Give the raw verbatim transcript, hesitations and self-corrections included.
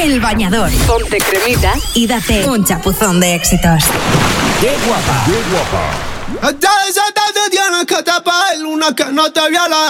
El Bañador. Ponte cremita y date un chapuzón de éxitos. ¡Qué guapa! ¡Qué guapa! Ya esa tarde tienes que tapar una que no te viola.